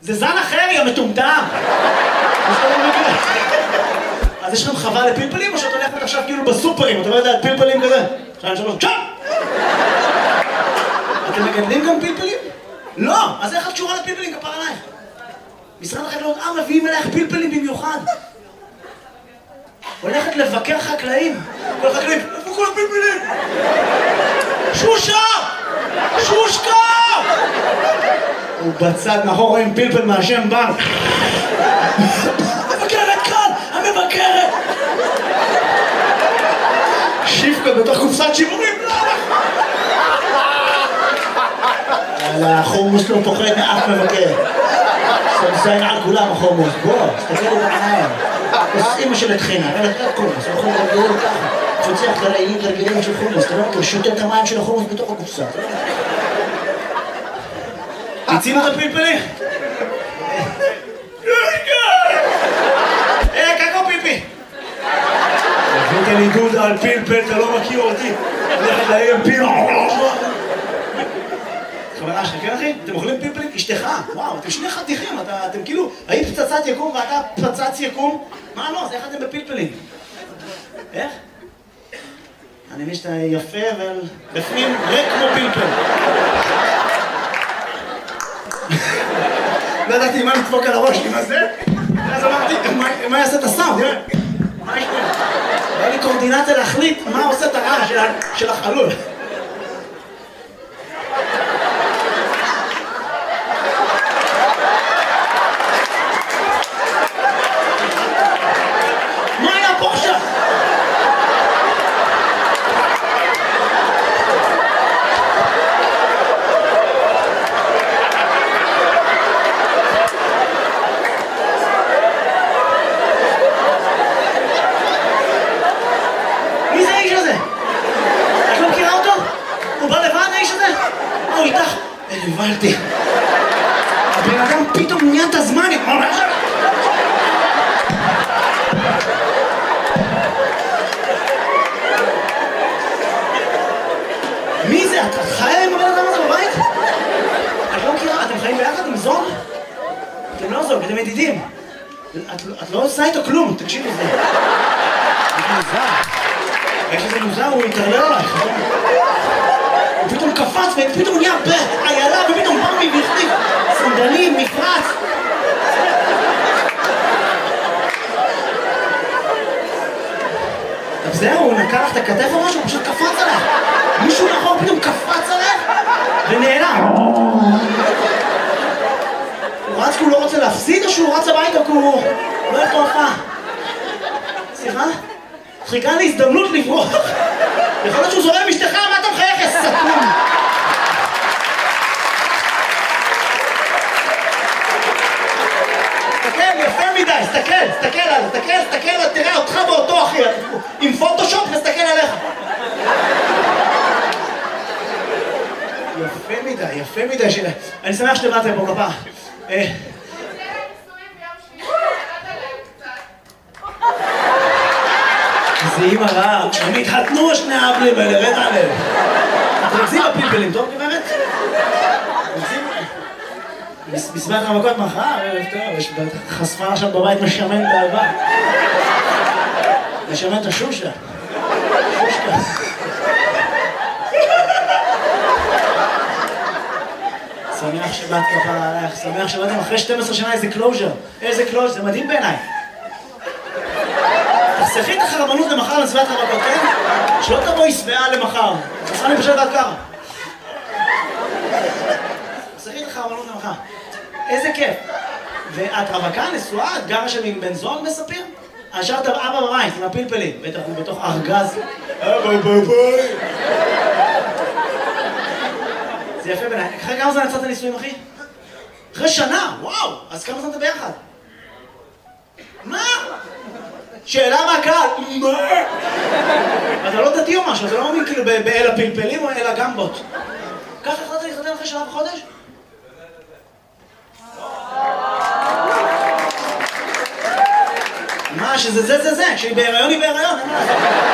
זה זן אחר, יא מטומטם! אז יש לכם חווה לפלפלים, או שאת הולכת עכשיו כאילו בסופרים, אתה לא יודע, פלפלים כזה? 2, 3, צ'אפ! אתם מגדלים גם פלפלים? לא! אז איך את קשורה לפלפלים כפר עלייך? משרד החקלאות, מביאים אלייך פלפלים במיוחד. הולכת לבקר חקלאים. כל החקלאים, איפה כל הפלפלים? שושה! שושקה! הוא בצד מאחור רואים פלפל מהשם בר. המבקרת כאן! המבקרת! שיפקה בתוך קופסת שימורים. החומוס לא פוחד מאף מבקר. סמסיין על כולם החומוס. בוא, תסתכל לי בעיניים. אז אמא של התחינה, אבל את חומוס. אנחנו נרגלים ככה. תפצח לרעילים תרגילים של חומוס. אתה לא מכיר, שותה את המים של החומוס בתוך הקופסה. תצינו את הפלפלים? קקו פיפי! הבאת לי דודה על פלפל, אתה לא מכיר אותי. הולכת להעיר פיל. חברה שלך, כן אחי? אתם אוכלים פלפלים? אשתך? וואו, אתם שני חתיכים, אתם כאילו, היית פצצת יקום ואתה פצץ יקום? מה לא? אז איך אתם בפלפלים? איך? אני מבין שאתה יפה ובפנים ריק כמו פלפל. לא ידעתי מה לדפוק על הראש שלי, מה זה? אז אמרתי, מה יעשה את הסאונד? מה יש פה? היה לי קורדינציה להחליט מה עושה את הרעש של החלול. מה היה פה עכשיו? מי זה האיש הזה? את לא מכירה אותו? הוא בא לבד האיש הזה? הוא איתך? הבנתי. הבן אדם פתאום נהיה את הזמן. מי זה? את חיה עם הבן אדם הזה בבית? את לא מכירה? אתם חיים ביחד עם זוג? אתם לא זוג, אתם ידידים. את לא עושה איתו כלום, תקשיבי לזה. זה מוזר. איך שזה מוזר, הוא יתערלל עלייך. הוא פתאום קפץ ופתאום נהיה בעיילה ופתאום בא מבפנים. סנדלים, מפרץ. אז זהו, הוא נקע לך את הכתף או משהו, הוא פשוט קפץ עליך. מישהו מאחור פתאום קפץ עליך ונעלם. הוא רץ כי הוא לא רוצה להפסיד או שהוא רץ הביתה כי הוא לא איך תופעה? סליחה? חיכה לי הזדמנות לברוח. יכול להיות שהוא זורם עם אשתך, מה אתה מחייך, יא סתום? תסתכל, יפה מדי, תסתכל, תראה אותך באותו אחי, עם פוטושופ נסתכל עליך. יפה מדי, אני שמח שבאתם פה כפה. זה אימא רעה, הם התחתנו שני האבלים האלה, רד עליהם. אתם מגזים בפלפלים, טוב גברת? בסביבת המכות מחר, טוב, יש חשפה עכשיו בבית משמן את האהבה. משמן את השושה. שושקה. שמח שבאת כפרה עלייך, שמח שבאתם אחרי 12 שנה איזה קלוז'ר. איזה קלוז'ר, זה מדהים בעיניי. תחסכי את החרמנות למחר לסביבת המכות, כן? שלא תבואי שבעה למחר. תחסכה לי פשוט עד ככה. תחסכי את החרמנות למחר. איזה כיף. ואת רווקה, נשואה, את גרה שם עם בן זוג מספיר? השארת אבא בבית עם הפלפלים, בטח הוא בתוך ארגז. זה יפה בעיניי. אחרי כמה זמן יצאת נישואים, אחי? אחרי שנה, וואו! אז כמה זמן אתה ביחד? מה? שאלה מהקהל, מה? אתה לא דתי או משהו, אתה לא מאמין כאילו באל הפלפלים או אל הגמבות. ככה החלטת להתחתן אחרי שנה וחודש? מה, שזה זה, כשהיא בהיריון היא בהיריון, אין מה לעשות.